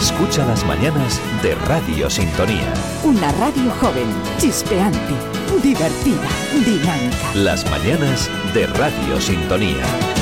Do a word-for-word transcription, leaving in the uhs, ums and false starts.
Escucha las mañanas de Radio Sintonía. Una radio joven, chispeante, divertida, dinámica. Las mañanas de Radio Sintonía.